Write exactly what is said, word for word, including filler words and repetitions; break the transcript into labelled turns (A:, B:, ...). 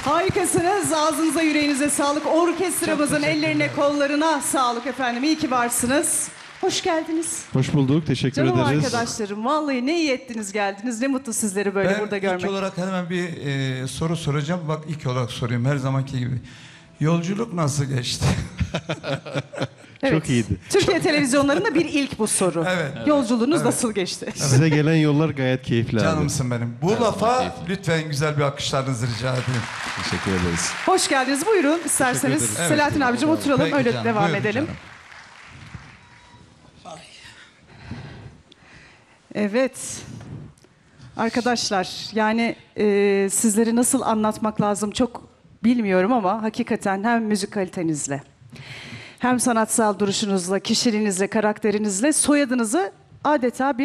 A: Harikasınız. Ağzınıza, yüreğinize sağlık. Orkestramızın ellerine, kollarına sağlık efendim. İyi ki varsınız. Hoş geldiniz.
B: Hoş bulduk. Teşekkür
A: Canım
B: ederiz.
A: arkadaşlarım. Vallahi ne iyi ettiniz geldiniz. Ne mutlu sizleri böyle
C: Ben
A: burada görmek.
C: ilk olarak hemen bir e, soru soracağım. Bak ilk olarak sorayım her zamanki gibi. Yolculuk nasıl geçti?
A: Evet.
B: Çok iyiydi.
A: Türkiye televizyonlarında bir ilk bu soru.
C: Evet.
A: Yolculuğunuz
C: Evet.
A: nasıl geçti?
B: Size gelen yollar gayet keyifli abi.
C: Canımsın benim. Bu lafa lütfen güzel bir alkışlarınızı rica edeyim.
B: Teşekkür ederiz.
A: Hoş geldiniz. Buyurun isterseniz.
B: ederiz.
C: Evet.
A: Selahattin abicim oturalım.
C: Peki
A: Öyle
C: canım,
A: devam
C: buyurun
A: edelim.
C: canım.
A: Evet. Arkadaşlar yani e, sizleri nasıl anlatmak lazım çok bilmiyorum ama hakikaten hem müzik kalitenizle hem sanatsal duruşunuzla, kişiliğinizle, karakterinizle soyadınızı adeta bir